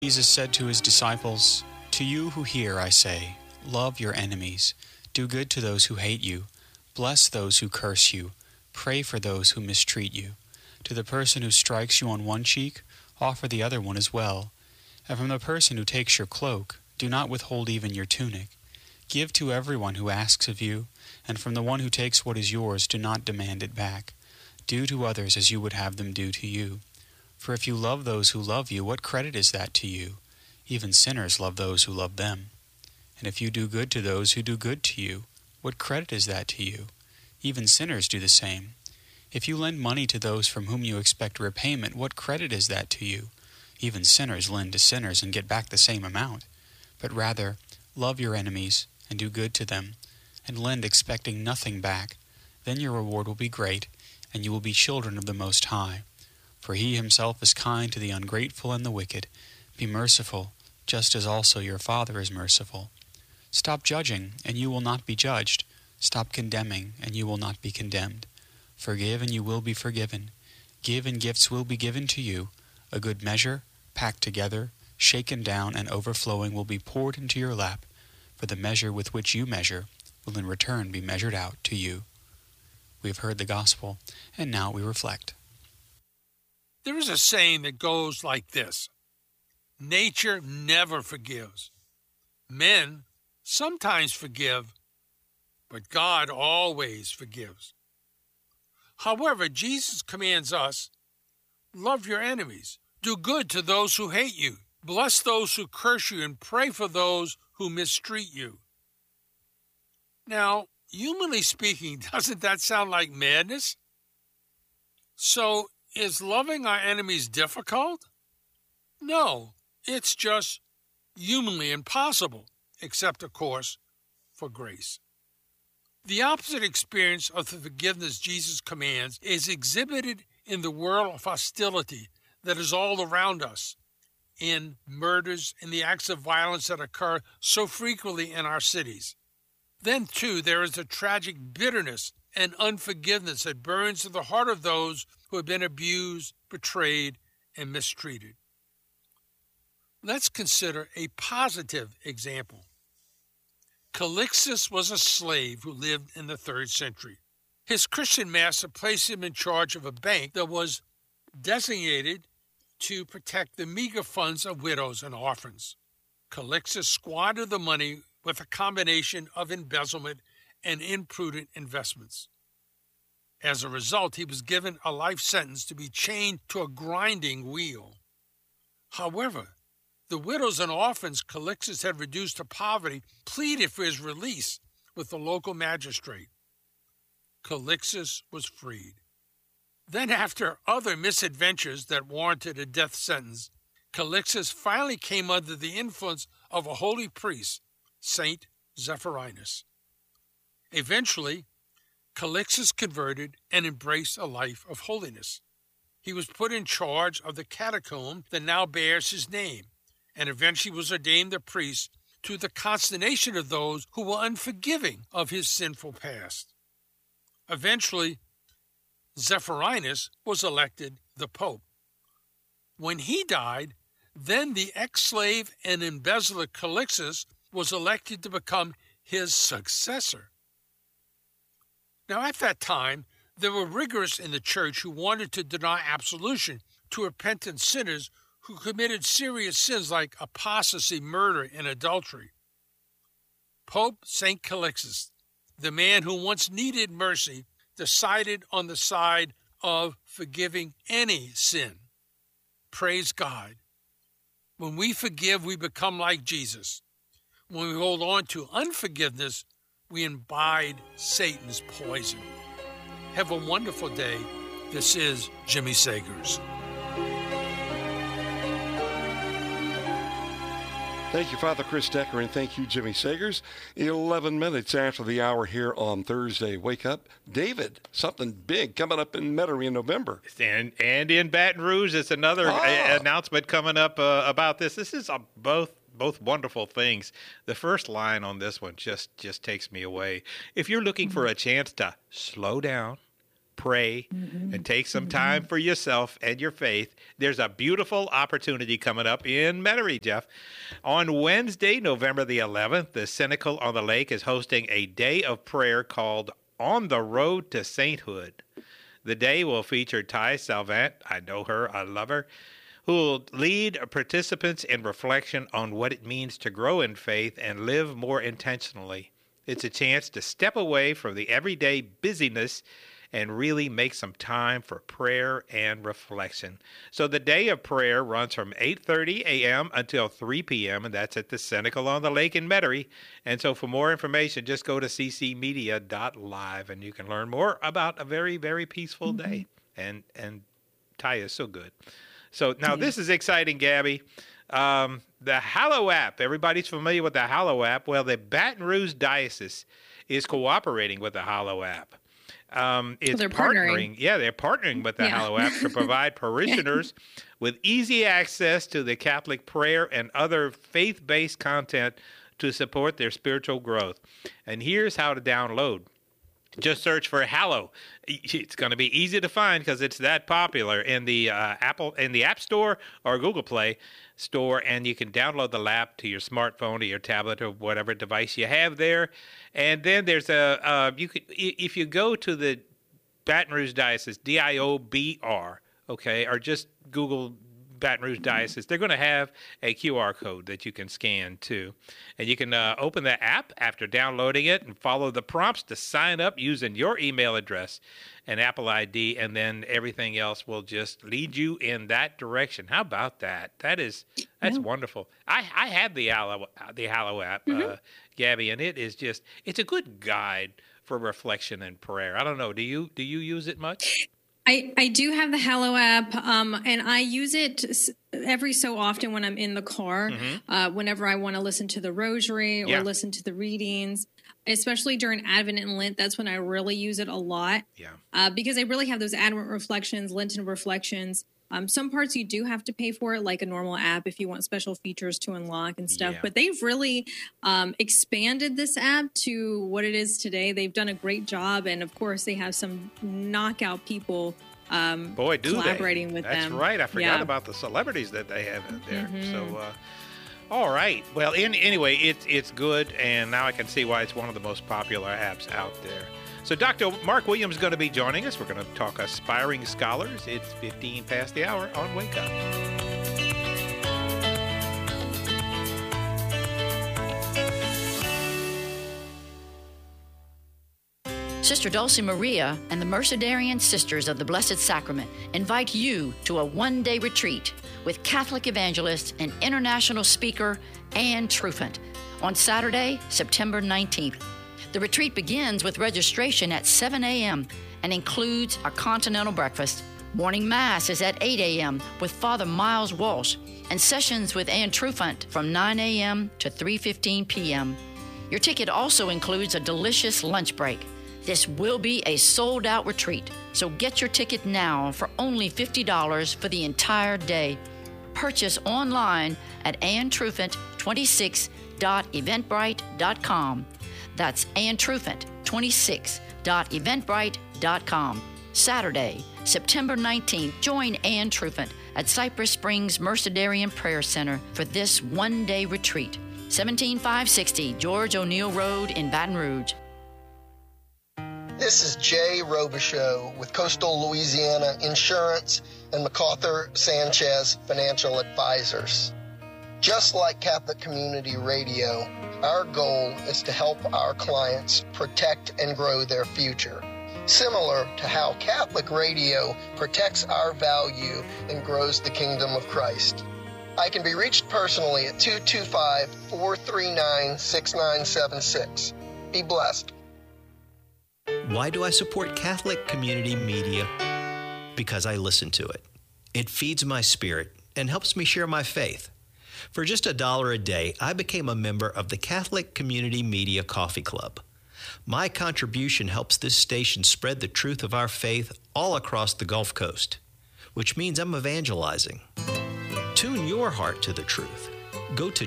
Jesus said to his disciples, "To you who hear, I say, love your enemies, do good to those who hate you, bless those who curse you, pray for those who mistreat you. To the person who strikes you on one cheek, offer the other one as well. And from the person who takes your cloak, do not withhold even your tunic. Give to everyone who asks of you, and from the one who takes what is yours, do not demand it back. Do to others as you would have them do to you. For if you love those who love you, what credit is that to you? Even sinners love those who love them. And if you do good to those who do good to you, what credit is that to you? Even sinners do the same. If you lend money to those from whom you expect repayment, what credit is that to you? Even sinners lend to sinners and get back the same amount. But rather, love your enemies and do good to them, and lend expecting nothing back. Then your reward will be great, and you will be children of the Most High. For he himself is kind to the ungrateful and the wicked. Be merciful, just as also your Father is merciful. Stop judging, and you will not be judged. Stop condemning, and you will not be condemned. Forgive, and you will be forgiven. Give, and gifts will be given to you. A good measure, packed together, shaken down, and overflowing will be poured into your lap. For the measure with which you measure will in return be measured out to you." We have heard the gospel, and now we reflect. There is a saying that goes like this: nature never forgives. Men sometimes forgive, but God always forgives. However, Jesus commands us, love your enemies, do good to those who hate you, bless those who curse you, and pray for those who mistreat you. Now, humanly speaking, doesn't that sound like madness? So, is loving our enemies difficult? No, it's just humanly impossible, except, of course, for grace. The opposite experience of the forgiveness Jesus commands is exhibited in the world of hostility that is all around us, in murders and the acts of violence that occur so frequently in our cities. Then, too, there is a tragic bitterness and unforgiveness that burns in the heart of those who have been abused, betrayed, and mistreated. Let's consider a positive example. Calixtus was a slave who lived in the 3rd century. His Christian master placed him in charge of a bank that was designated to protect the meager funds of widows and orphans. Calixtus squandered the money with a combination of embezzlement and imprudent investments. As a result, he was given a life sentence to be chained to a grinding wheel. However, the widows and orphans Calixtus had reduced to poverty pleaded for his release with the local magistrate. Calixtus was freed. Then, after other misadventures that warranted a death sentence, Calixtus finally came under the influence of a holy priest, Saint Zephyrinus. Eventually, Calixtus converted and embraced a life of holiness. He was put in charge of the catacomb that now bears his name, and eventually was ordained a priest, to the consternation of those who were unforgiving of his sinful past. Eventually, Zephyrinus was elected the Pope. When he died, then the ex-slave and embezzler Calixtus was elected to become his successor. Now, at that time, there were rigorists in the church who wanted to deny absolution to repentant sinners who committed serious sins like apostasy, murder, and adultery. Pope St. Calixtus, the man who once needed mercy, decided on the side of forgiving any sin. Praise God. When we forgive, we become like Jesus. When we hold on to unforgiveness, we imbibe Satan's poison. Have a wonderful day. This is Jimmy Sagers. Thank you, Father Chris Decker, and thank you, Jimmy Sagers. 11 minutes after the hour here on Thursday. Wake up. David, something big coming up in Metairie in November. And in Baton Rouge, it's another announcement coming up about this. This is both wonderful things. The first line on this one just takes me away. If you're looking for a chance to slow down, pray, and take some time for yourself and your faith. There's a beautiful opportunity coming up in Metairie, Jeff. On Wednesday, November the 11th, the Cenacle on the Lake is hosting a day of prayer called On the Road to Sainthood. The day will feature Ty Salvant, I know her, I love her, who will lead participants in reflection on what it means to grow in faith and live more intentionally. It's a chance to step away from the everyday busyness and really make some time for prayer and reflection. So the day of prayer runs from 8:30 a.m. until 3 p.m., and that's at the Cenacle on the Lake in Metairie. And so for more information, just go to ccmedia.live, and you can learn more about a very, very peaceful day. And Ty is so good. So now this is exciting, Gabby. The Hallow app. Everybody's familiar with the Hallow app. Well, the Baton Rouge Diocese is cooperating with the Hallow app. They're partnering. Yeah, they're partnering with the Hallow app to provide parishioners with easy access to the Catholic prayer and other faith-based content to support their spiritual growth. And here's how to download. Just search for Hallow. It's going to be easy to find because it's that popular in the App Store or Google Play Store, and you can download the app to your smartphone or your tablet or whatever device you have there. And then there's if you go to the Baton Rouge Diocese, DIOBR, okay, or just Google Baton Rouge Diocese, they're going to have a QR code that you can scan too. And you can open the app after downloading it and follow the prompts to sign up using your email address and Apple ID, and then everything else will just lead you in that direction. How about that? That's wonderful. I have the Hallow app, Gabby, and it's a good guide for reflection and prayer. I don't know. Do you use it much? I do have the Hallow app, and I use it every so often when I'm in the car, whenever I want to listen to the rosary or listen to the readings, especially during Advent and Lent. That's when I really use it a lot, because I really have those Advent reflections, Lenten reflections. Some parts you do have to pay for it, like a normal app, if you want special features to unlock and stuff. But they've really expanded this app to what it is today. They've done a great job. And, of course, they have some knockout people collaborating with them. That's right. I forgot about the celebrities that they have in there. So, all right. Well, anyway, it's good. And now I can see why it's one of the most popular apps out there. So Dr. Mark Williams is going to be joining us. We're going to talk aspiring scholars. It's 15 past the hour on Wake Up. Sister Dulcie Maria and the Mercedarian Sisters of the Blessed Sacrament invite you to a one-day retreat with Catholic evangelist and international speaker Ann Trufant on Saturday, September 19th. The retreat begins with registration at 7 a.m. and includes a continental breakfast. Morning Mass is at 8 a.m. with Father Miles Walsh, and sessions with Ann Trufant from 9 a.m. to 3:15 p.m. Your ticket also includes a delicious lunch break. This will be a sold-out retreat, so get your ticket now for only $50 for the entire day. Purchase online at anntrufant26.eventbrite.com. That's Ann Trufant, 26.eventbrite.com. Saturday, September 19th, join Ann Trufant at Cypress Springs Mercedarian Prayer Center for this one-day retreat. 17560 George O'Neill Road in Baton Rouge. This is Jay Robichaux with Coastal Louisiana Insurance and MacArthur Sanchez Financial Advisors. Just like Catholic Community Radio, our goal is to help our clients protect and grow their future, similar to how Catholic Radio protects our value and grows the kingdom of Christ. I can be reached personally at 225-439-6976. Be blessed. Why do I support Catholic Community Media? Because I listen to it. It feeds my spirit and helps me share my faith. For just $1 a day, I became a member of the Catholic Community Media Coffee Club. My contribution helps this station spread the truth of our faith all across the Gulf Coast, which means I'm evangelizing. Tune your heart to the truth. Go to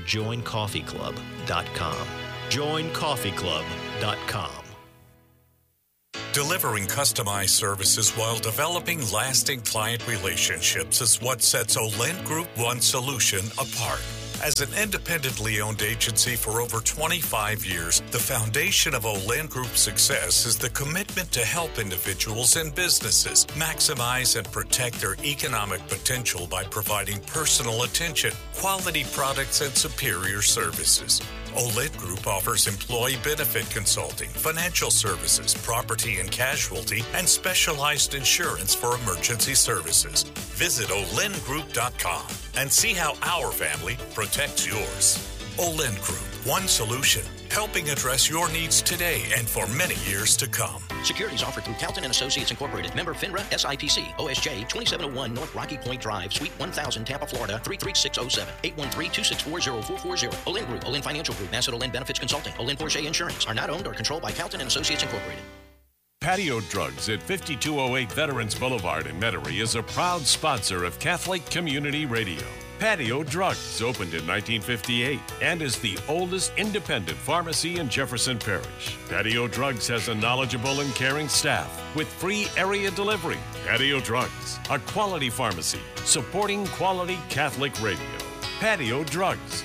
joincoffeeclub.com. joincoffeeclub.com. Delivering customized services while developing lasting client relationships is what sets Olent Group One Solution apart. As an independently owned agency for over 25 years, the foundation of Olent Group's success is the commitment to help individuals and businesses maximize and protect their economic potential by providing personal attention, quality products, and superior services. Olent Group offers employee benefit consulting, financial services, property and casualty, and specialized insurance for emergency services. Visit olentgroup.com and see how our family protects yours. Olent Group, one solution, helping address your needs today and for many years to come. Securities offered through Calton & Associates Incorporated. Member FINRA, SIPC, OSJ, 2701 North Rocky Point Drive, Suite 1000, Tampa, Florida, 33607, 813-264-0440. Olent Group, Olent Financial Group, Asset Olent Benefits Consulting, Olent Porsche Insurance are not owned or controlled by Calton & Associates Incorporated. Patio Drugs at 5208 Veterans Boulevard in Metairie is a proud sponsor of Catholic Community Radio. Patio Drugs opened in 1958 and is the oldest independent pharmacy in Jefferson Parish. Patio Drugs has a knowledgeable and caring staff with free area delivery. Patio Drugs, a quality pharmacy supporting quality Catholic radio. Patio Drugs,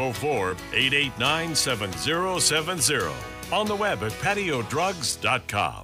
504-889-7070. On the web at patiodrugs.com.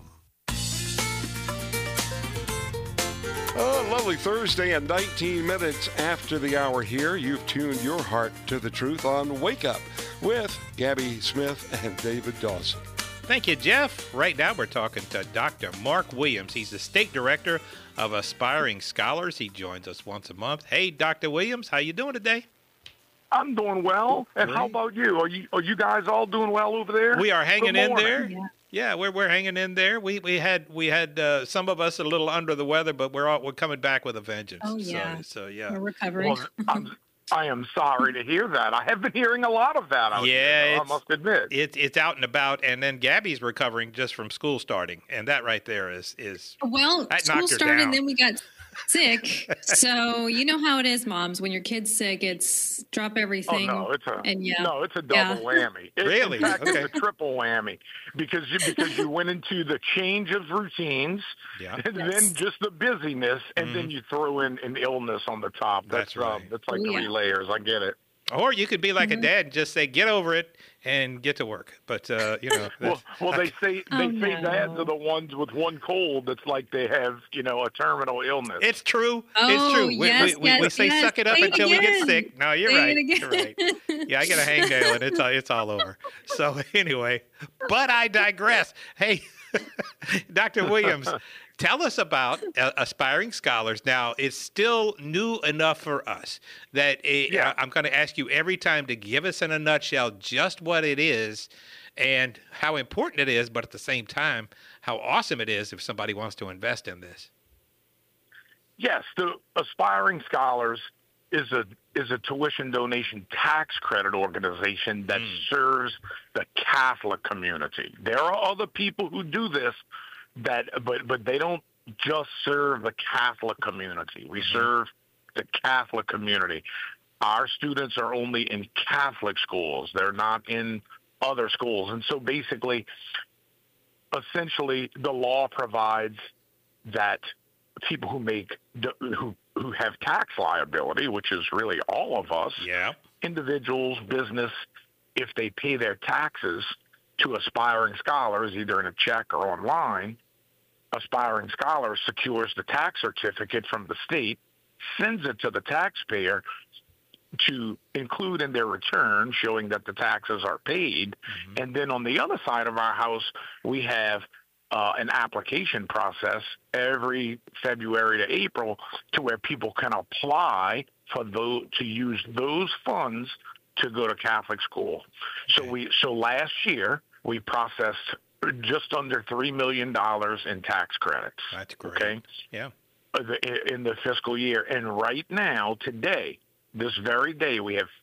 Oh, lovely Thursday and 19 minutes after the hour here. You've tuned your heart to the truth on Wake Up with Gabby Smith and David Dawson. Thank you, Jeff. Right now we're talking to Dr. Mark Williams. He's the State Director of Aspiring Scholars. He joins us once a month. Hey, Dr. Williams, how you doing today? I'm doing well. And Great. How about you? Are you guys all doing well over there? We are hanging in there. Yeah. We're hanging in there. We had some of us a little under the weather, but we're coming back with a vengeance. Oh yeah. So yeah. We're recovering. Well, I am sorry to hear that. I have been hearing a lot of that out here, I must admit. It's out and about, and then Gabby's recovering just from school starting, and that right there is well, that school knocked her started, down. and then we got sick. So you know how it is, moms. When your kid's sick, it's drop everything. Oh, no, it's a Yeah. double whammy. Really? In fact, Okay. it's a triple whammy because you went into the change of routines, Yeah. and then just the busyness, and then you throw in an illness on the top. That's right. That's like three layers. I get it. Or you could be like a dad and just say, "Get over it and get to work." But well, they say dads are the ones with one cold that's like they have a terminal illness. It's true. Oh, it's true. yes, We say yes. suck it up Say it until we get again. sick. No, you're Say right. it You're right. Yeah, I get a hangnail and it's all over. So anyway, but I digress. Hey, Dr. Williams, tell us about Aspiring Scholars. Now, it's still new enough for us that I'm going to ask you every time to give us in a nutshell just what it is and how important it is, but at the same time, how awesome it is if somebody wants to invest in this. Yes, the Aspiring Scholars is a tuition donation tax credit organization that serves the Catholic community. There are other people who do this, but they don't just serve the Catholic community. We serve the Catholic community. Our students are only in Catholic schools. They're not in other schools. And so essentially, the law provides that people who have tax liability, which is really all of us, individuals, business, if they pay their taxes to Aspiring Scholars, either in a check or online, Aspiring Scholars secures the tax certificate from the state, sends it to the taxpayer to include in their return, showing that the taxes are paid. And then on the other side of our house, we have an application process every February to April to where people can apply to use those funds to go to Catholic school. Okay. So last year we processed just under $3 million in tax credits. That's great. Okay. Yeah. In the fiscal year. And right now, today, this very day, we have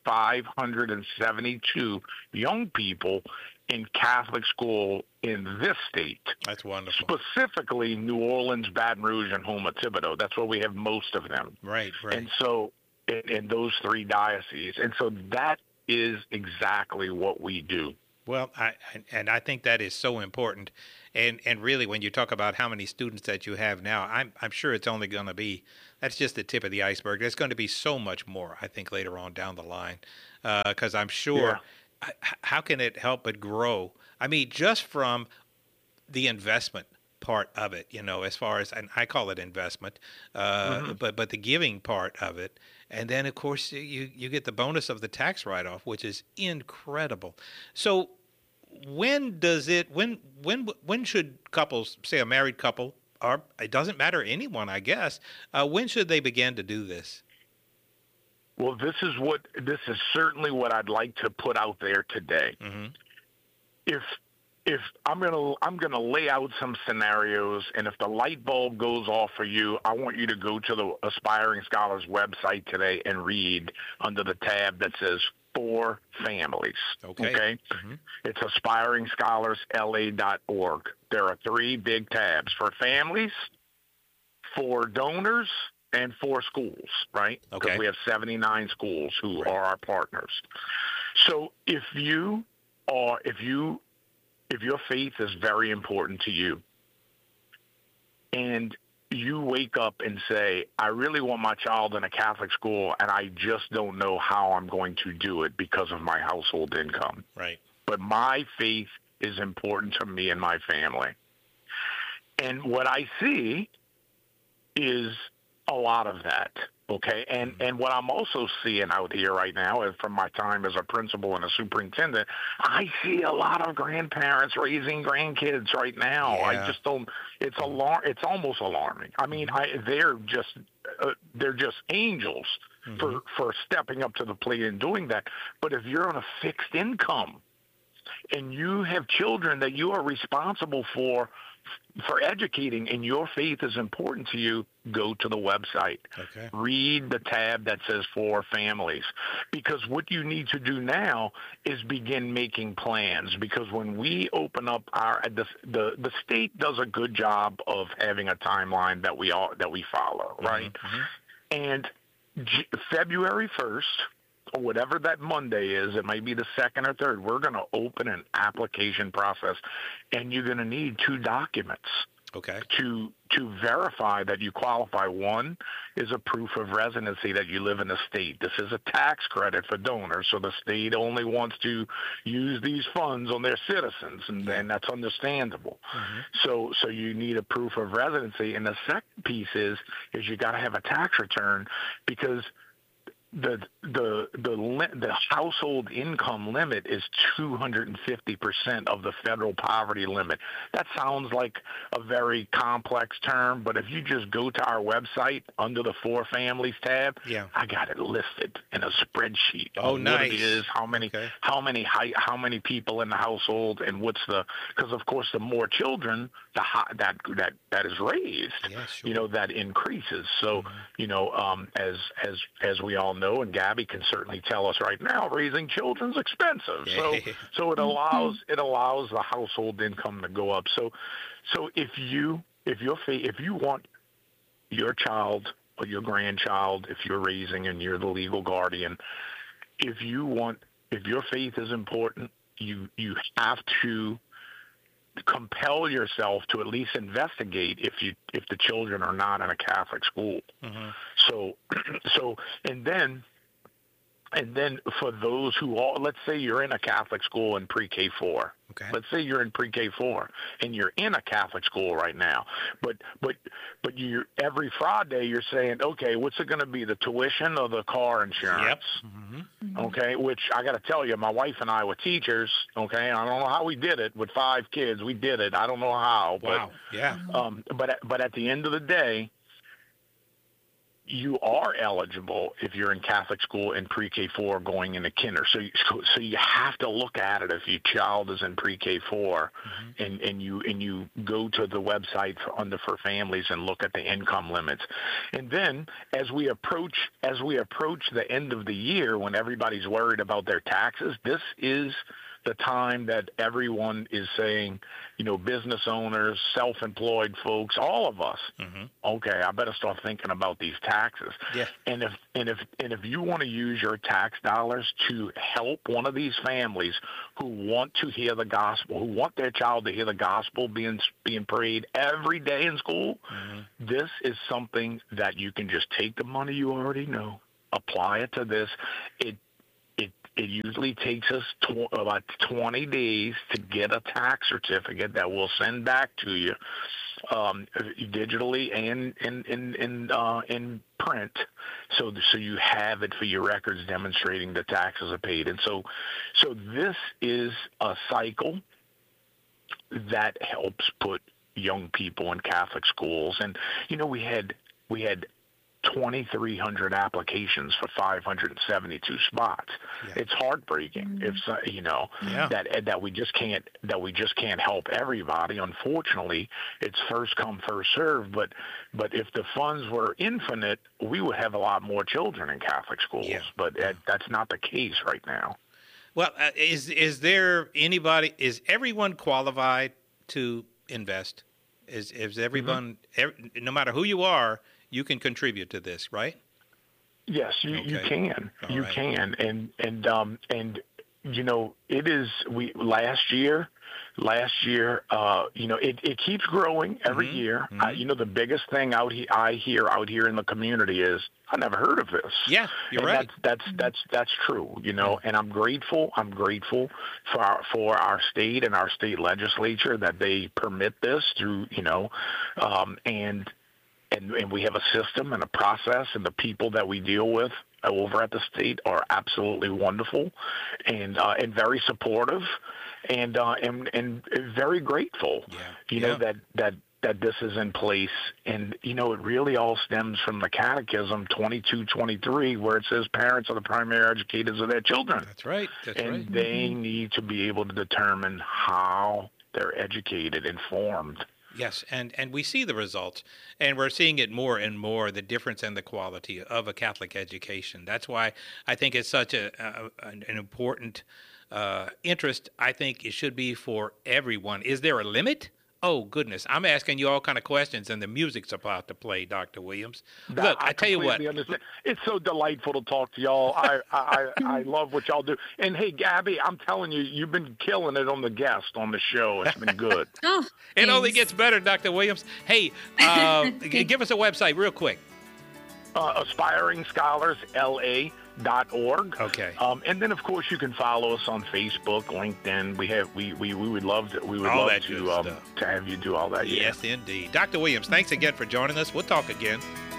572 young people in Catholic school in this state. That's wonderful. Specifically, New Orleans, Baton Rouge, and Houma Thibodaux. That's where we have most of them. Right. And so in those three dioceses. And so that is exactly what we do. Well, I think that is so important. And really, when you talk about how many students that you have now, I'm sure it's only going to be, that's just the tip of the iceberg. There's going to be so much more, I think, later on down the line, because I'm sure, how can it help but grow? I mean, just from the investment part of it, as far as, and I call it investment, but the giving part of it. And then, of course, you get the bonus of the tax write-off, which is incredible. So when should couples, say a married couple, or it doesn't matter, anyone, I guess, when should they begin to do this? Well, this is certainly what I'd like to put out there today. If I'm gonna lay out some scenarios, and if the light bulb goes off for you, I want you to go to the Aspiring Scholars website today and read under the tab that says For Families. Okay? It's aspiringsscholarsla.org. There are 3 big tabs: for families, for donors, and for schools, right? Because we have 79 schools who are our partners. So if your faith is very important to you, and you wake up and say, I really want my child in a Catholic school, and I just don't know how I'm going to do it because of my household income. Right. But my faith is important to me and my family. And what I see is a lot of that. Okay, and what I'm also seeing out here right now, is from my time as a principal and a superintendent, I see a lot of grandparents raising grandkids right now. I just don't. It's almost alarming. I mean, they're just angels for stepping up to the plate and doing that. But if you're on a fixed income and you have children that you are responsible for educating, and your faith is important to you, go to the website. Read the tab that says For Families, because what you need to do now is begin making plans, because when we open up the state does a good job of having a timeline that we follow, right? And February 1st, or whatever that Monday is, it might be the 2nd or 3rd, we're going to open an application process, and you're going to need 2 documents to verify that you qualify. One is a proof of residency that you live in the state. This is a tax credit for donors, so the state only wants to use these funds on their citizens, and that's understandable. So you need a proof of residency, and the second piece is you got to have a tax return, because the household income limit is 250% of the federal poverty limit. That sounds like a very complex term, but if you just go to our website under the For Families tab, I got it listed in a spreadsheet. Oh, nice. What it is, how many people in the household, and because of course the more children that is raised, that increases. So as we all know, and Gabby can certainly tell us right now, raising children's expensive. So it allows the household income to go up. So if you want your child or your grandchild, if you're raising and you're the legal guardian, if your faith is important, you have to compel yourself to at least investigate if the children are not in a Catholic school. And then for those who let's say you're in a Catholic school in pre-K 4. Let's say you're in pre-K 4 and you're in a Catholic school right now, but you every Friday you're saying, okay, what's it going to be, the tuition or the car insurance? Okay, which I got to tell you, my wife and I were teachers. Okay, I don't know how we did it with 5 kids. We did it. I don't know how. Wow. But at the end of the day, you are eligible if you're in Catholic school in pre-K 4 going into kinder. So you have to look at it if your child is in pre-K 4, and you go to the website for families and look at the income limits. And then as we approach the end of the year, when everybody's worried about their taxes, this is the time that everyone is saying, business owners, self-employed folks, all of us, okay, I better start thinking about these taxes. Yeah. And if you want to use your tax dollars to help one of these families who want to hear the gospel, who want their child to hear the gospel being prayed every day in school, this is something that you can just take the money you already know, apply it to this. It usually takes us about 20 days to get a tax certificate that we'll send back to you digitally and in print, so you have it for your records demonstrating the taxes are paid. And so this is a cycle that helps put young people in Catholic schools. And we had 2,300 applications for 572 spots. Yeah. It's heartbreaking. It's that we just can't help everybody. Unfortunately, it's first come, first serve. But if the funds were infinite, we would have a lot more children in Catholic schools. Yeah. But that's not the case right now. Well, is there anybody? Is everyone qualified to invest? Is everyone? No matter who you are, you can contribute to this, right? Yes, you can. You can. And it is, last year, it keeps growing every year. The biggest thing I hear out here in the community is, I never heard of this. Yeah, you're right. That's true, and I'm grateful for our state and our state legislature that they permit this through, and we have a system and a process, and the people that we deal with over at the state are absolutely wonderful and very supportive and very grateful. That this is in place. And it really all stems from the Catechism 22:23, where it says parents are the primary educators of their children. That's right. And they need to be able to determine how they're educated, informed. Yes, and we see the results, and we're seeing it more and more, the difference in the quality of a Catholic education. That's why I think it's such an important interest. I think it should be for everyone. Is there a limit? Oh, goodness. I'm asking you all kind of questions, and the music's about to play, Dr. Williams. Look, I tell you what. Understand. It's so delightful to talk to y'all. I love what y'all do. And, hey, Gabby, I'm telling you, you've been killing it on the guest on the show. It's been good. It only gets better, Dr. Williams. Hey, give us a website real quick. AspiringScholarsLA.org. Okay. And then, of course, you can follow us on Facebook, LinkedIn. We would love to have you do all that. Yes, indeed. Dr. Williams, thanks again for joining us. We'll talk again.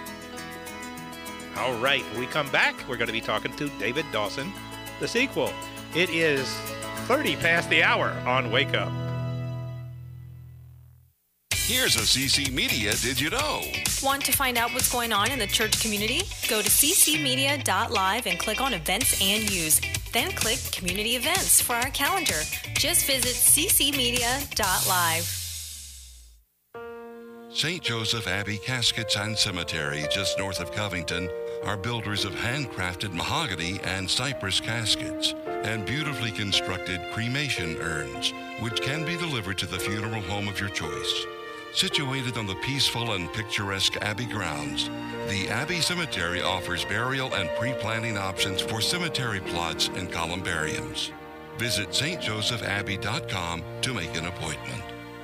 All right. When we come back, we're going to be talking to David Dawson, the sequel. It is 30 past the hour on Wake Up. Here's a CC Media Did You Know? Want to find out what's going on in the church community? Go to ccmedia.live and click on Events and News. Then click Community Events for our calendar. Just visit ccmedia.live. St. Joseph Abbey Caskets and Cemetery, just north of Covington, are builders of handcrafted mahogany and cypress caskets and beautifully constructed cremation urns, which can be delivered to the funeral home of your choice. Situated on the peaceful and picturesque Abbey grounds, the Abbey Cemetery offers burial and pre-planning options for cemetery plots and columbariums. Visit stjosephabbey.com to make an appointment.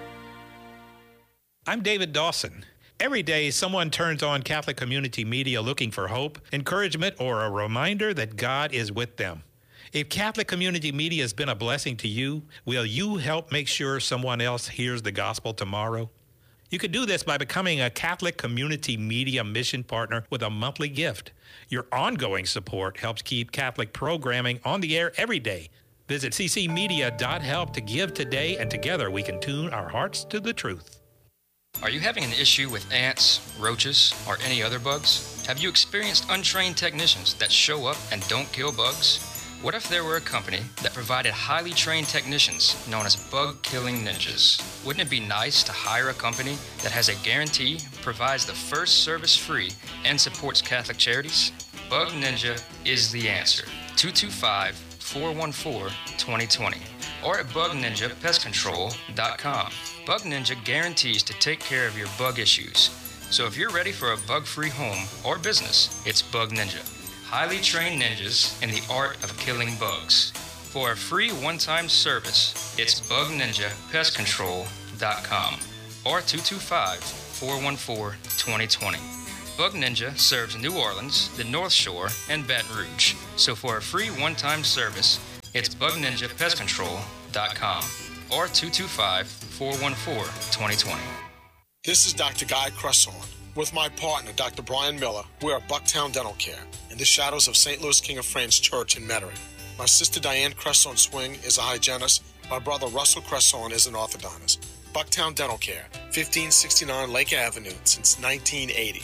I'm David Dawson. Every day, someone turns on Catholic Community Media looking for hope, encouragement, or a reminder that God is with them. If Catholic Community Media has been a blessing to you, will you help make sure someone else hears the gospel tomorrow? You can do this by becoming a Catholic Community Media mission partner with a monthly gift. Your ongoing support helps keep Catholic programming on the air every day. Visit ccmedia.help to give today, and together we can tune our hearts to the truth. Are you having an issue with ants, roaches, or any other bugs? Have you experienced untrained technicians that show up and don't kill bugs? What if there were a company that provided highly trained technicians known as bug-killing ninjas? Wouldn't it be nice to hire a company that has a guarantee, provides the first service free, and supports Catholic charities? Bug Ninja is the answer. 225-414-2020. or at BugNinjaPestControl.com. Bug Ninja guarantees to take care of your bug issues. So if you're ready for a bug-free home or business, it's Bug Ninja. Highly trained ninjas in the art of killing bugs. For a free one-time service, it's BugNinjaPestControl.com or 225-414-2020. Bug Ninja serves New Orleans, the North Shore, and Baton Rouge. So for a free one-time service, it's BugNinjaPestControl.com or 225-414-2020. This is Dr. Guy Cresson. With my partner, Dr. Brian Miller, we are Bucktown Dental Care in the shadows of St. Louis King of France Church in Metairie. My sister Diane Cresson Swing is a hygienist. My brother Russell Cresson is an orthodontist. Bucktown Dental Care, 1569 Lake Avenue since 1980.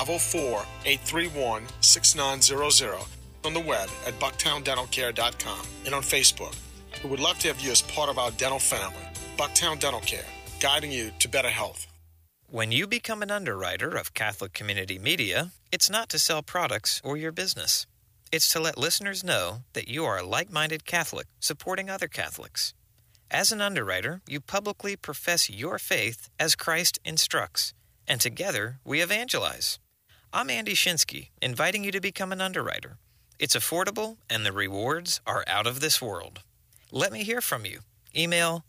504-831-6900. On the web at bucktowndentalcare.com and on Facebook. We would love to have you as part of our dental family. Bucktown Dental Care, guiding you to better health. When you become an underwriter of Catholic Community Media, it's not to sell products or your business. It's to let listeners know that you are a like-minded Catholic supporting other Catholics. As an underwriter, you publicly profess your faith as Christ instructs, and together we evangelize. I'm Andy Shinsky, inviting you to become an underwriter. It's affordable, and the rewards are out of this world. Let me hear from you. Email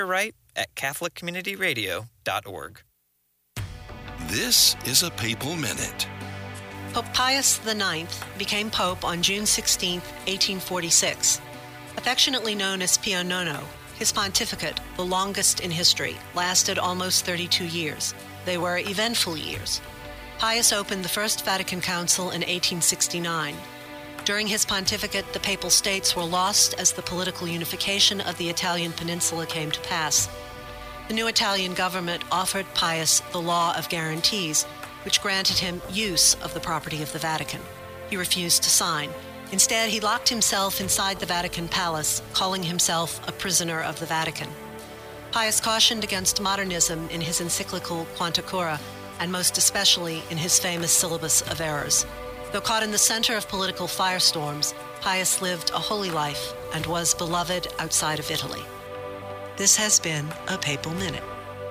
underwrite@catholiccommunityradio.org. This is a Papal Minute. Pope Pius IX became Pope on June 16, 1846. Affectionately known as Pio Nono, his pontificate, the longest in history, lasted almost 32 years. They were eventful years. Pius opened the First Vatican Council in 1869. During his pontificate, the Papal States were lost as the political unification of the Italian peninsula came to pass. The new Italian government offered Pius the law of guarantees, which granted him use of the property of the Vatican. He refused to sign. Instead, he locked himself inside the Vatican Palace, calling himself a prisoner of the Vatican. Pius cautioned against modernism in his encyclical Quanta Cura, and most especially in his famous Syllabus of Errors. Though caught in the center of political firestorms, Pius lived a holy life and was beloved outside of Italy. This has been a Papal Minute.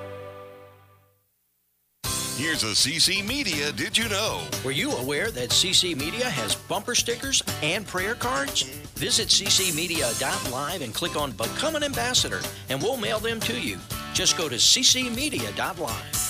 Here's a CC Media Did You Know? Were you aware that CC Media has bumper stickers and prayer cards? Visit ccmedia.live and click on Become an Ambassador, and we'll mail them to you. Just go to ccmedia.live.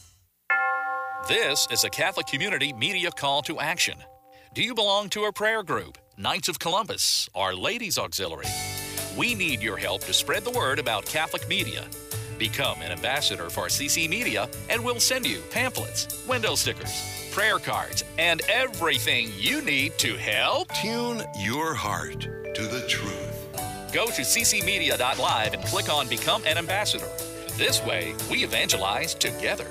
This is a Catholic Community Media call to action. Do you belong to a prayer group, Knights of Columbus, or Ladies Auxiliary? We need your help to spread the word about Catholic media. Become an ambassador for CC Media, and we'll send you pamphlets, window stickers, prayer cards, and everything you need to help. Tune your heart to the truth. Go to ccmedia.live and click on Become an Ambassador. This way, we evangelize together.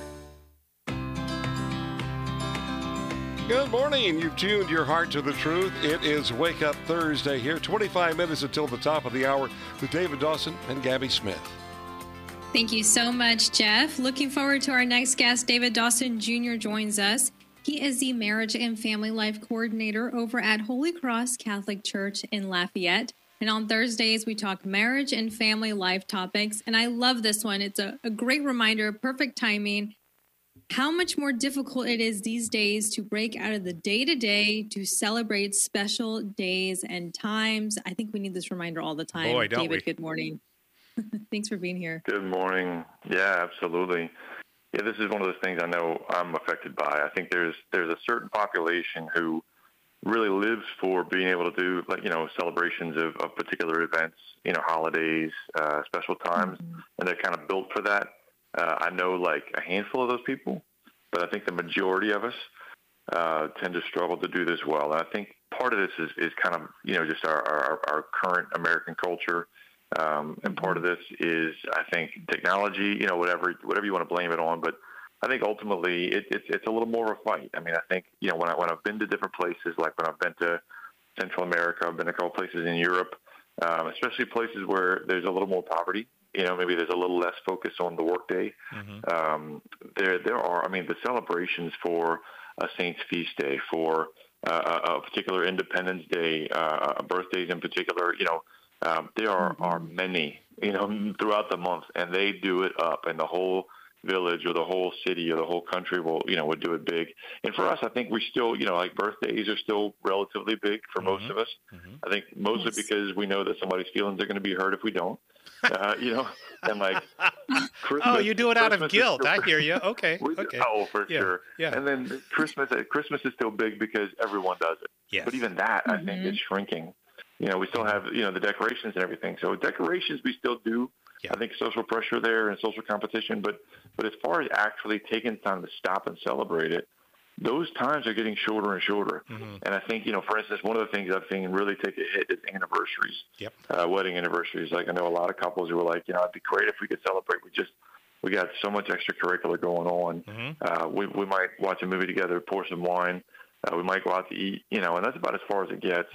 Good morning. You've tuned your heart to the truth. It is Wake Up Thursday here. 25 minutes until the top of the hour with David Dawson and Gabby Smith. Thank you so much, Jeff. Looking forward to our next guest. David Dawson Jr. joins us. He is the Marriage and Family Life Coordinator over at Holy Cross Catholic Church in Lafayette. And on Thursdays, we talk marriage and family life topics. And I love this one. It's a great reminder, perfect timing. How much more difficult it is these days to break out of the day-to-day to celebrate special days and times. I think we need this reminder all the time. Boy, don't David, we? good morning. Thanks for being here. Good morning. Yeah, absolutely. Yeah, this is one of those things I know I'm affected by. I think there's a certain population who really lives for being able to do, like, celebrations of particular events, holidays, special times, and they're kind of built for that. I know like a handful of those people, but I think the majority of us tend to struggle to do this well. And I think part of this is kind of, just our current American culture. And part of this is, I think, technology, whatever you want to blame it on. But I think ultimately it's a little more of a fight. I mean, I think, when I've been to different places, like when I've been to Central America, I've been to a couple places in Europe, especially places where there's a little more poverty. Maybe there's a little less focus on the workday. There are, the celebrations for a saint's feast day, for a particular Independence Day, birthdays in particular, There are many, throughout the month, and they do it up, and the whole village or the whole city or the whole country will do it big. And for us, I think we still, like birthdays are still relatively big for most of us. I think mostly because we know that somebody's feelings are going to be hurt if we don't, and like Christmas. You do it out of guilt. I hear you. Okay. Oh, for sure. Yeah. And then Christmas is still big because everyone does it. Yes. But even that, I think, is shrinking. We still have, the decorations and everything. So decorations we still do. I think social pressure there and social competition. But as far as actually taking time to stop and celebrate it, those times are getting shorter and shorter. And I think, for instance, one of the things I've seen really take a hit is anniversaries. Wedding anniversaries. Like I know a lot of couples who are like, it'd be great if we could celebrate. We got so much extracurricular going on. We might watch a movie together, pour some wine. We might go out to eat, and that's about as far as it gets.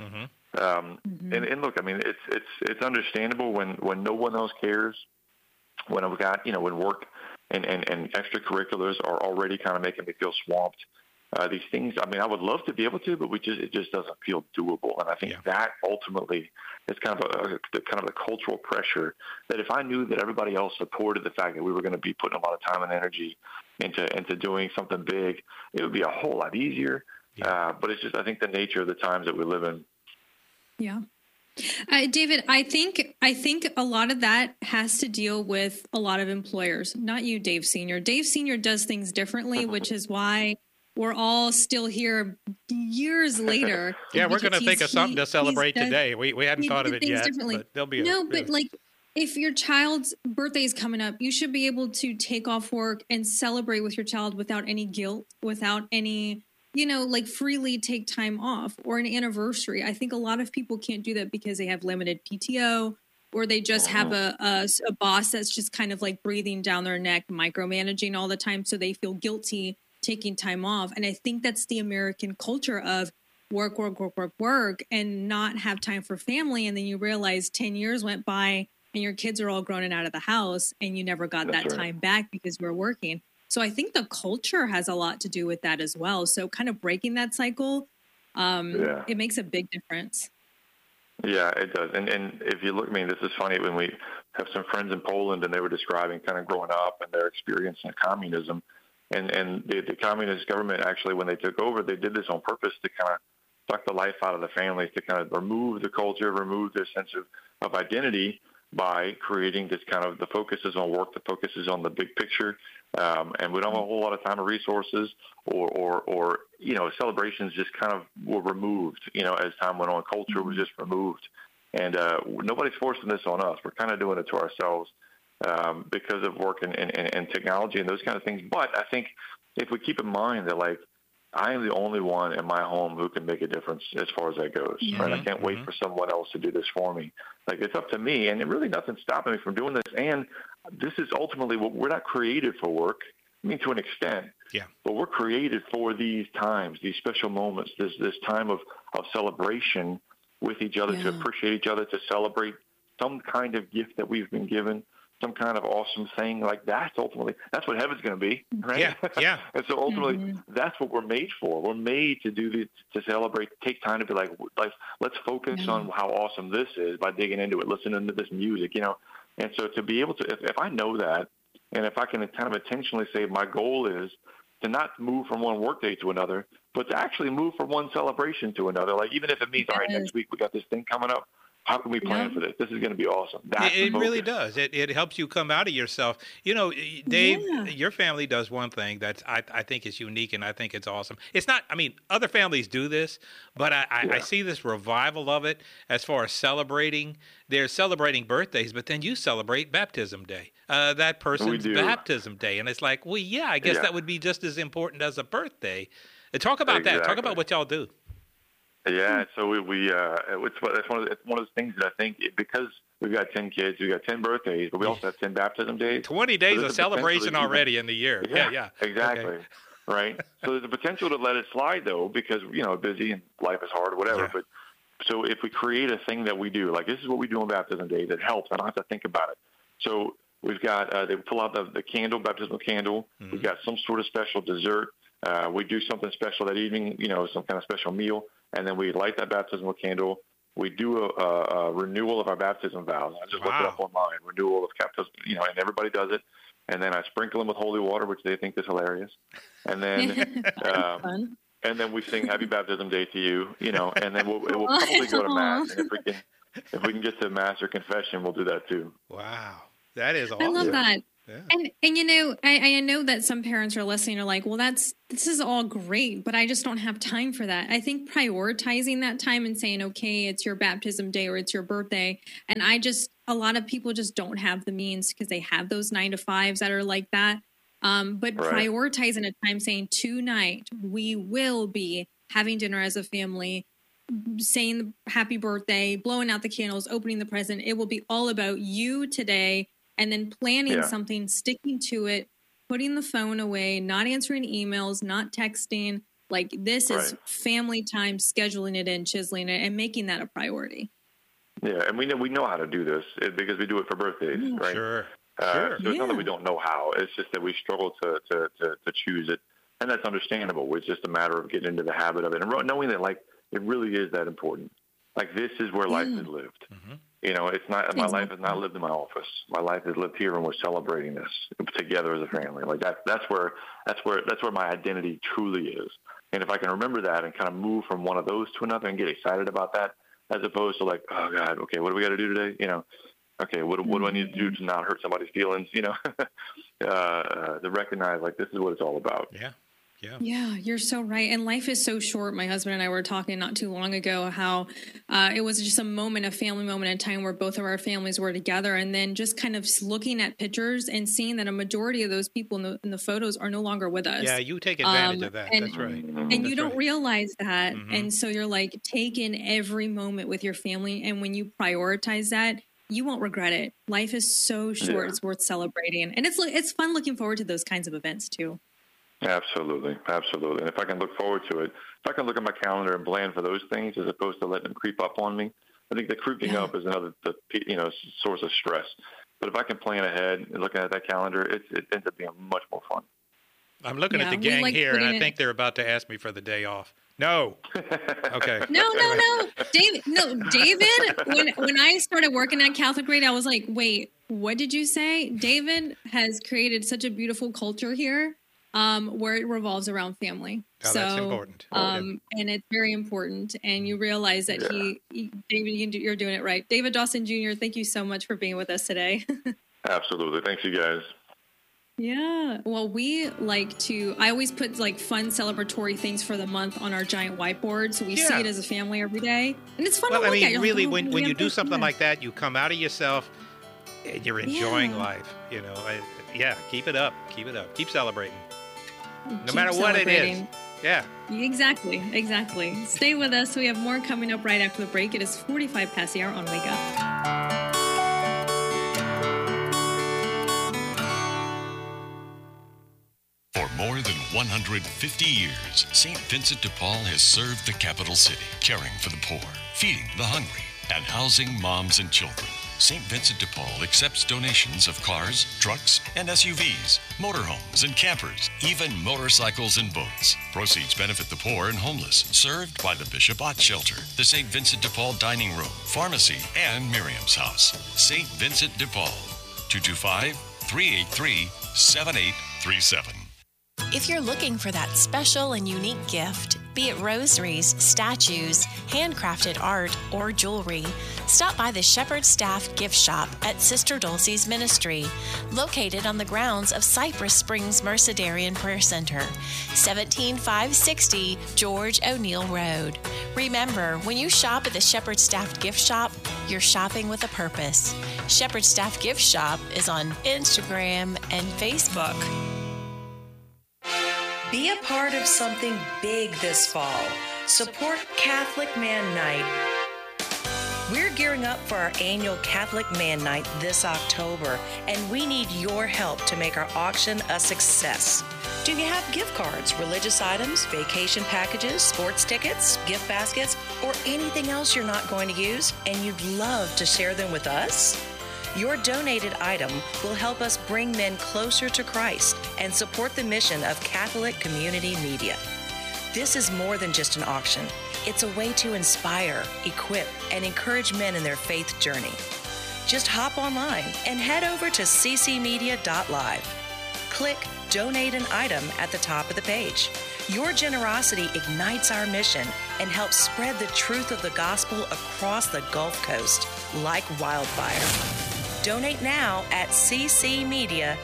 And look, I mean, it's understandable when no one else cares, when I've got, when work and extracurriculars are already kind of making me feel swamped. These things, I mean, I would love to be able to, but it just doesn't feel doable. And I think that ultimately is kind of the cultural pressure that if I knew that everybody else supported the fact that we were going to be putting a lot of time and energy into doing something big, it would be a whole lot easier. But it's just, I think, the nature of the times that we live in. Yeah. David, I think a lot of that has to deal with a lot of employers, not you, Dave Sr. Dave Sr. does things differently, which is why we're all still here years later. We're going to think of something to celebrate today. We hadn't thought of it yet, but there'll be but like if your child's birthday is coming up, you should be able to take off work and celebrate with your child without any guilt, without any like freely take time off, or an anniversary. I think a lot of people can't do that because they have limited PTO, or they just have a boss that's just kind of like breathing down their neck, micromanaging all the time. So they feel guilty taking time off. And I think that's the American culture of work, and not have time for family. And then you realize 10 years went by and your kids are all grown and out of the house and you never got that time back because you were working. So I think the culture has a lot to do with that as well. So kind of breaking that cycle, it makes a big difference. Yeah, it does. And if you look, I mean, this is funny, when we have some friends in Poland and they were describing kind of growing up and their experience in communism. And the communist government, actually, when they took over, they did this on purpose to kind of suck the life out of the families, to kind of remove the culture, remove their sense of identity by creating this kind of, the focus is on work, the focus is on the big picture. And we don't have a whole lot of time or resources, or celebrations just kind of were removed, as time went on. Culture was just removed. And nobody's forcing this on us. We're kind of doing it to ourselves because of work and technology and those kind of things. But I think if we keep in mind that, like, I am the only one in my home who can make a difference as far as that goes. Right? I can't wait for someone else to do this for me. Like, it's up to me, and really nothing's stopping me from doing this. And this is ultimately what we're not created for work. I mean, to an extent. But we're created for these times, these special moments, this time of celebration with each other, to appreciate each other, to celebrate some kind of gift that we've been given, some kind of awesome thing. Like, that's what heaven's going to be, right? Yeah. And so ultimately, that's what we're made for. We're made to do this, to celebrate, take time to be like let's focus on how awesome this is by digging into it, listening to this music, And so to be able to, if I know that, and if I can kind of intentionally say my goal is to not move from one workday to another, but to actually move from one celebration to another. Like, even if it means, all right, next week we got this thing coming up, how can we plan for this? This is going to be awesome. It really does. It helps you come out of yourself. Dave, your family does one thing that I think is unique, and I think it's awesome. It's not, I mean, other families do this, but I see this revival of it as far as celebrating. They're celebrating birthdays, but then you celebrate baptism day, that person's baptism day. And it's like, well, I guess that would be just as important as a birthday. Talk about that. Talk about what y'all do. Yeah, so that's one of those things that I think, because we've got 10 kids, we've got 10 birthdays, but we also have 10 baptism days. 20 days of celebration already in the year. Yeah. Exactly. Okay. Right. So there's a potential to let it slide, though, because busy and life is hard or whatever. Yeah. But so if we create a thing that we do, like, this is what we do on baptism day, that helps. I don't have to think about it. So we've got they pull out the candle, baptismal candle. We've got some sort of special dessert. We do something special that evening, some kind of special meal. And then we light that baptismal candle. We do a renewal of our baptism vows. I just looked it up online, renewal of baptism, and everybody does it. And then I sprinkle them with holy water, which they think is hilarious. And then and then we sing Happy Baptism Day to you, and then we'll probably go to Mass. And if we can get to Mass or confession, we'll do that too. Wow. That is awesome. I love that. Yeah. And I know that some parents are listening are like, well, this is all great, but I just don't have time for that. I think prioritizing that time and saying, okay, it's your baptism day or it's your birthday. And a lot of people just don't have the means because they have those 9 to 5s that are like that. But prioritizing a time saying tonight, we will be having dinner as a family, saying happy birthday, blowing out the candles, opening the present. It will be all about you today. And then planning something, sticking to it, putting the phone away, not answering emails, not texting. Like this is family time, scheduling it in, chiseling it, and making that a priority. Yeah, and we know how to do this because we do it for birthdays, right? Sure. So it's not that we don't know how. It's just that we struggle to choose it, and that's understandable. It's just a matter of getting into the habit of it and knowing that, like, it really is that important. Like, this is where life is lived. Mm-hmm. It's not, my life is not lived in my office. My life is lived here, and we're celebrating this together as a family. Like that's where my identity truly is. And if I can remember that and kind of move from one of those to another and get excited about that, as opposed to like, oh God, okay, what do we got to do today? Okay, what do I need to do to not hurt somebody's feelings? To recognize like this is what it's all about. Yeah, you're so right. And life is so short. My husband and I were talking not too long ago how it was just a family moment in time where both of our families were together. And then just kind of looking at pictures and seeing that a majority of those people in the photos are no longer with us. Yeah, you take advantage of that. That's right. And you don't realize that. Mm-hmm. And so you're like, take in every moment with your family. And when you prioritize that, you won't regret it. Life is so short. Yeah. It's worth celebrating. And it's fun looking forward to those kinds of events too. Absolutely. And if I can look forward to it, if I can look at my calendar and plan for those things as opposed to letting them creep up on me, I think the creeping up is another source of stress. But if I can plan ahead and looking at that calendar, it ends up being much more fun. I'm looking at the gang here, and I think they're about to ask me for the day off. No. Okay. No. David, when I started working at Catholic Radio, I was like, wait, what did you say? David has created such a beautiful culture here. Where it revolves around family. Oh, so, that's important. And it's very important. And you realize that David, you're doing it right. David Dawson Jr., thank you so much for being with us today. Absolutely. Thanks, you guys. Yeah. Well, I always put like fun celebratory things for the month on our giant whiteboard. So we see it as a family every day. And it's fun to look at. You're really, like, when you do something like that, you come out of yourself and you're enjoying life. Keep it up. Keep celebrating. No matter what it is. Yeah. Exactly. Stay with us. We have more coming up right after the break. It is 45 past the hour on Wake Up. For more than 150 years, St. Vincent de Paul has served the capital city, caring for the poor, feeding the hungry, and housing moms and children. St. Vincent de Paul accepts donations of cars, trucks, and SUVs, motorhomes and campers, even motorcycles and boats. Proceeds benefit the poor and homeless, served by the Bishop Ott Shelter, the St. Vincent de Paul Dining Room, Pharmacy, and Miriam's House. St. Vincent de Paul, 225-383-7837. If you're looking for that special and unique gift, be it rosaries, statues, handcrafted art, or jewelry, stop by the Shepherd Staff Gift Shop at Sister Dulcie's Ministry, located on the grounds of Cypress Springs Mercedarian Prayer Center, 17560 George O'Neill Road. Remember, when you shop at the Shepherd Staff Gift Shop, you're shopping with a purpose. Shepherd Staff Gift Shop is on Instagram and Facebook. Be a part of something big this fall. Support Catholic Man Night. We're gearing up for our annual Catholic Man Night this October, and we need your help to make our auction a success. Do you have gift cards, religious items, vacation packages, sports tickets, gift baskets, or anything else you're not going to use, and you'd love to share them with us? Your donated item will help us bring men closer to Christ and support the mission of Catholic Community Media. This is more than just an auction. It's a way to inspire, equip, and encourage men in their faith journey. Just hop online and head over to ccmedia.live. Click Donate an Item at the top of the page. Your generosity ignites our mission and helps spread the truth of the gospel across the Gulf Coast like wildfire. Donate now at ccmedia.live.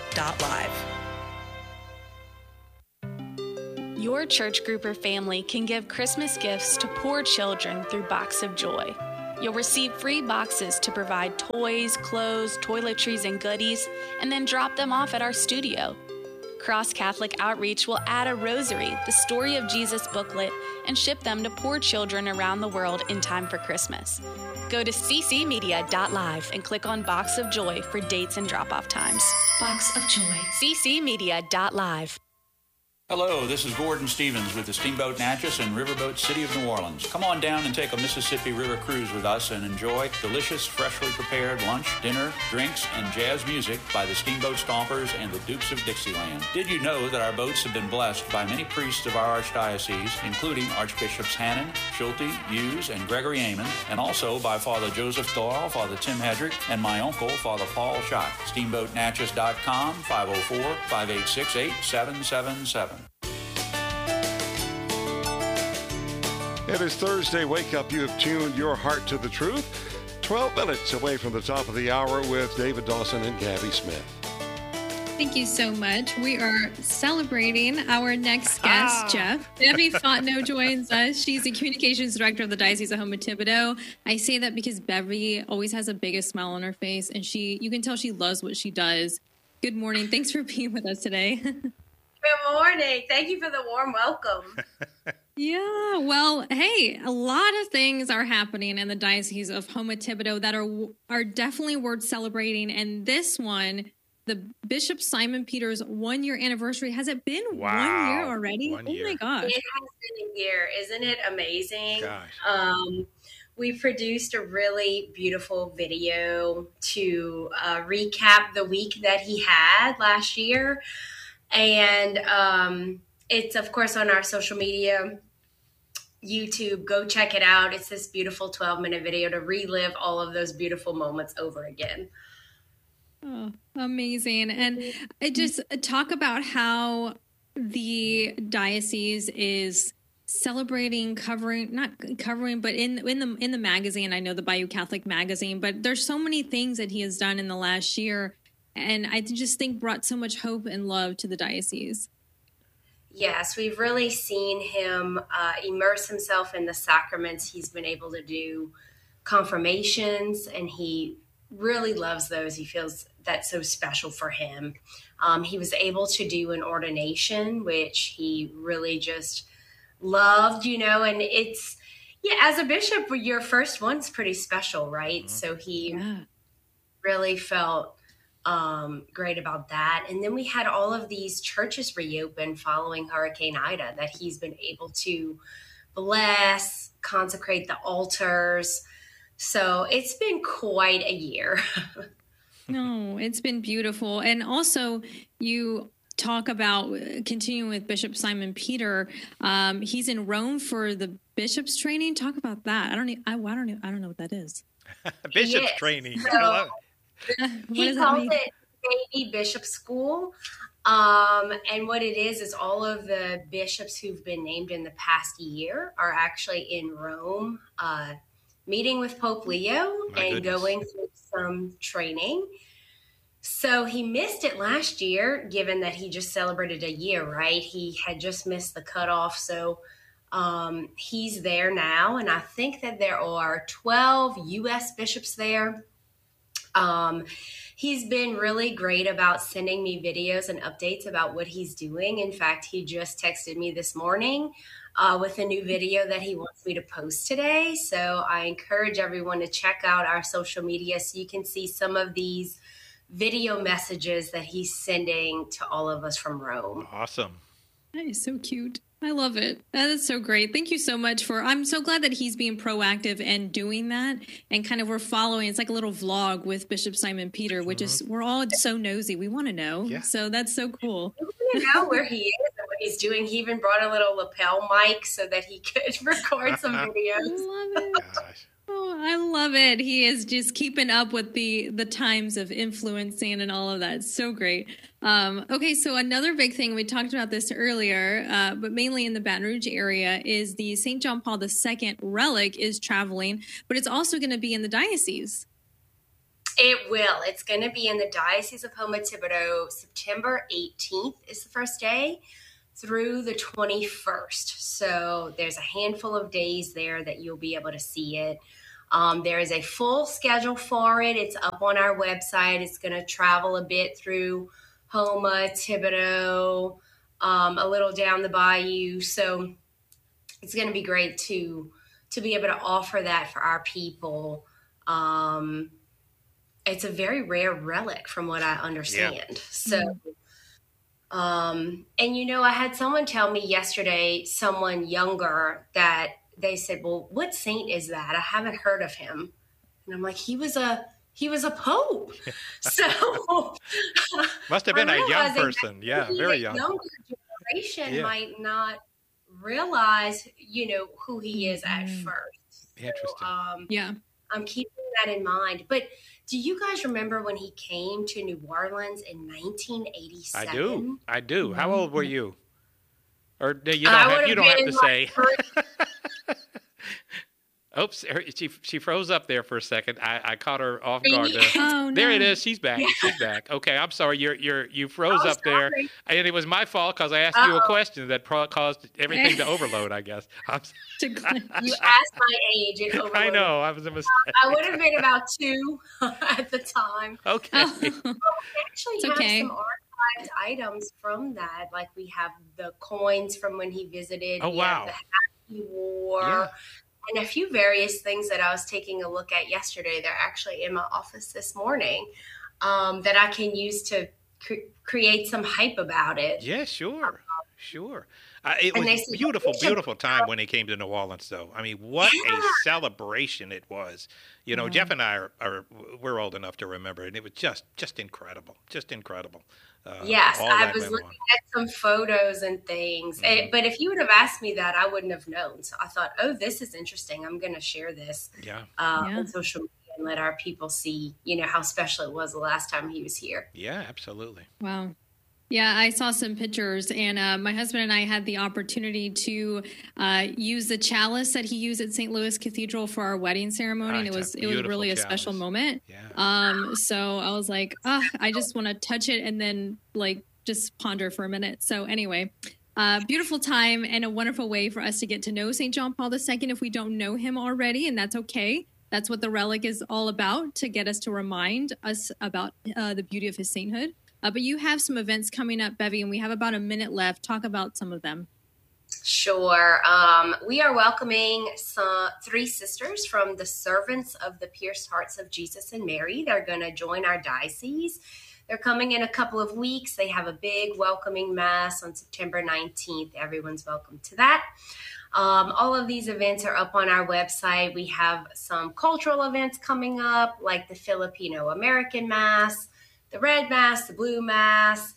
Your church group or family can give Christmas gifts to poor children through Box of Joy. You'll receive free boxes to provide toys, clothes, toiletries, and goodies, and then drop them off at our studio. Cross Catholic Outreach will add a rosary, the Story of Jesus booklet, and ship them to poor children around the world in time for Christmas. Go to ccmedia.live and click on Box of Joy for dates and drop-off times. Box of Joy. ccmedia.live. Hello, this is Gordon Stevens with the Steamboat Natchez and Riverboat City of New Orleans. Come on down and take a Mississippi River cruise with us and enjoy delicious, freshly prepared lunch, dinner, drinks, and jazz music by the Steamboat Stompers and the Dukes of Dixieland. Did you know that our boats have been blessed by many priests of our archdiocese, including Archbishops Hannon, Schulte, Hughes, and Gregory Amon, and also by Father Joseph Doyle, Father Tim Hedrick, and my uncle, Father Paul Schott. SteamboatNatchez.com, 504-586-8777. It is Thursday. Wake up. You have tuned your heart to the truth. 12 minutes away from the top of the hour with David Dawson and Gabby Smith. Thank you so much. We are celebrating our next guest, Jeff. Debbie Fontenot joins us. She's the communications director of the Diocese of Houma-Thibodaux. I say that because Beverly always has the biggest smile on her face, and you can tell she loves what she does. Good morning. Thanks for being with us today. Good morning. Thank you for the warm welcome. Yeah, well, hey, a lot of things are happening in the Diocese of Houma-Thibodaux that are definitely worth celebrating. And this one, the Bishop Simon Peter's 1-year anniversary. Has it been 1 year already? 1 year. Oh my gosh. It has been a year. Isn't it amazing? Gosh. We produced a really beautiful video to recap the week that he had last year. And it's, of course, on our social media, YouTube. Go check it out. It's this beautiful 12-minute video to relive all of those beautiful moments over again. Oh, amazing. And just talk about how the diocese is celebrating, but in the magazine, I know the Bayou Catholic magazine, but there's so many things that he has done in the last year. And I just think brought so much hope and love to the diocese. Yes, we've really seen him immerse himself in the sacraments. He's been able to do confirmations, and he really loves those. He feels that's so special for him. He was able to do an ordination, which he really just loved, and it's, as a bishop, your first one's pretty special, right? Mm-hmm. So he really felt great about that. And then we had all of these churches reopen following Hurricane Ida that he's been able to bless, consecrate the altars. So it's been quite a year. No, it's been beautiful. And also you talk about continuing with Bishop Simon Peter. He's in Rome for the bishop's training. Talk about that. I don't know what that is. Bishop's training. So, he calls it Baby Bishop School. And what it is all of the bishops who've been named in the past year are actually in Rome, meeting with Pope Leo going through some training. So he missed it last year, given that he just celebrated a year, right? He had just missed the cutoff. So he's there now. And I think that there are 12 U.S. bishops there. He's been really great about sending me videos and updates about what he's doing. In fact, he just texted me this morning with a new video that he wants me to post today. So I encourage everyone to check out our social media so you can see some of these video messages that he's sending to all of us from Rome. Awesome. That is so cute. I love it. That is so great. Thank you so much I'm so glad that he's being proactive and doing that. And kind of we're following, it's like a little vlog with Bishop Simon Peter, which is, we're all so nosy. We want to know. Yeah. So that's so cool. We want to know where he is and what he's doing. He even brought a little lapel mic so that he could record some videos. I love it. Gosh. Oh, I love it. He is just keeping up with the times of influencing and all of that. It's so great. Okay, so another big thing, we talked about this earlier, but mainly in the Baton Rouge area, is the St. John Paul II relic is traveling, but it's also going to be in the diocese. It will. It's going to be in the Diocese of Houma-Thibodaux. September 18th is the first day through the 21st. So there's a handful of days there that you'll be able to see it. There is a full schedule for it. It's up on our website. It's going to travel a bit through Houma, Thibodaux, a little down the bayou. So it's going to be great to be able to offer that for our people. It's a very rare relic from what I understand. Yeah. So, and I had someone tell me yesterday, someone younger, that they said, well, what saint is that? I haven't heard of him. And I'm like, he was a pope. So must have been a young person. Yeah, very young. Younger generation might not realize, who he is at first. Interesting. So, I'm keeping that in mind. But do you guys remember when he came to New Orleans in 1987? I do. How old were you? Or you don't have to say. Oops, she froze up there for a second. I caught her off guard there. Oh, no. There it is. She's back. She's back. Okay, I'm sorry. You froze up there, and it was my fault because I asked you a question that caused everything to overload. I guess. You asked my age. It overloaded. I know. I was a mistake. I would have been about 2 at the time. Okay. We actually have some archived items from that. Like we have the coins from when he visited. Oh, wow. The hat he wore. And a few various things that I was taking a look at yesterday. They're actually in my office this morning that I can use to create some hype about it. Yeah, sure. It was a beautiful time when he came to New Orleans, though. I mean, what a celebration it was. Jeff and I we're old enough to remember, and it was just incredible. Yes, I was looking at some photos and things. Mm-hmm. But if you would have asked me that, I wouldn't have known. So I thought, this is interesting. I'm going to share this on social media and let our people see, how special it was the last time he was here. Yeah, absolutely. Wow. Yeah, I saw some pictures, and my husband and I had the opportunity to use the chalice that he used at St. Louis Cathedral for our wedding ceremony, and it was really a special moment. Yeah. So I was like, I just want to touch it and then just ponder for a minute. So anyway, beautiful time and a wonderful way for us to get to know St. John Paul II if we don't know him already, and that's okay. That's what the relic is all about, to get us to remind us about the beauty of his sainthood. But you have some events coming up, Bevy, and we have about a minute left. Talk about some of them. Sure. We are welcoming 3 sisters from the Servants of the Pierced Hearts of Jesus and Mary. They're going to join our diocese. They're coming in a couple of weeks. They have a big welcoming mass on September 19th. Everyone's welcome to that. All of these events are up on our website. We have some cultural events coming up, like the Filipino American Mass, the Red Mass, the Blue Mass,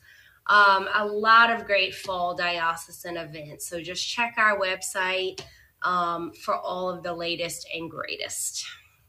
a lot of great fall diocesan events. So just check our website for all of the latest and greatest.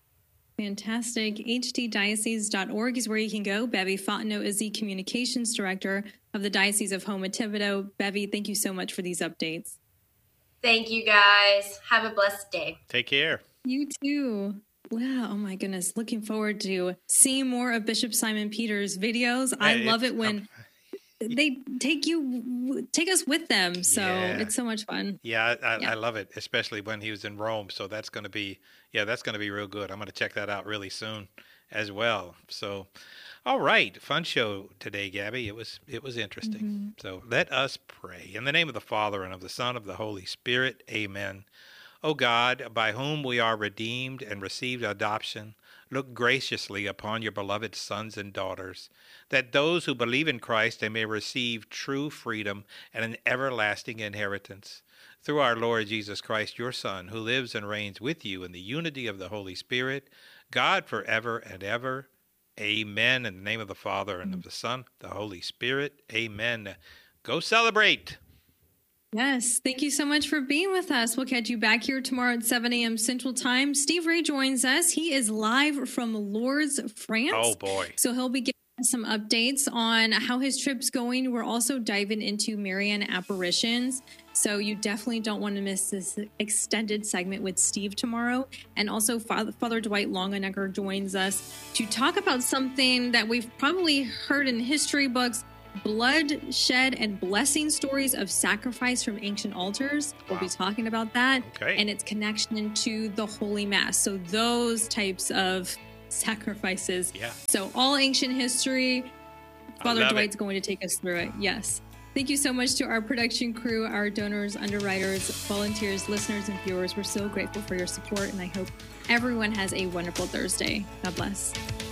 Fantastic. hddiocese.org is where you can go. Bevy Fontenot is the Communications Director of the Diocese of Houma-Thibodaux. Bevy, thank you so much for these updates. Thank you, guys. Have a blessed day. Take care. You too. Wow. Oh, my goodness. Looking forward to seeing more of Bishop Simon Peter's videos. I love it when they take us with them. So it's so much fun. Yeah, I love it, especially when he was in Rome. So that's going to be real good. I'm going to check that out really soon as well. So, all right. Fun show today, Gabby. It was interesting. Mm-hmm. So let us pray. In the name of the Father and of the Son, of the Holy Spirit. Amen. O God, by whom we are redeemed and received adoption, look graciously upon your beloved sons and daughters, that those who believe in Christ they may receive true freedom and an everlasting inheritance. Through our Lord Jesus Christ, your Son, who lives and reigns with you in the unity of the Holy Spirit, God forever and ever. Amen. In the name of the Father and of the Son, the Holy Spirit. Amen. Go celebrate. Yes. Thank you so much for being with us. We'll catch you back here tomorrow at 7 a.m. Central Time. Steve Ray joins us. He is live from Lourdes, France. Oh, boy. So he'll be giving us some updates on how his trip's going. We're also diving into Marian apparitions. So you definitely don't want to miss this extended segment with Steve tomorrow. And also Father Dwight Longenecker joins us to talk about something that we've probably heard in history books, bloodshed and blessing stories of sacrifice from ancient altars. We'll be talking about that and its connection to the Holy Mass. So those types of sacrifices. Yeah. So all ancient history. Father Dwight's going to take us through it. Yes. Thank you so much to our production crew, our donors, underwriters, volunteers, listeners, and viewers. We're so grateful for your support, and I hope everyone has a wonderful Thursday. God bless.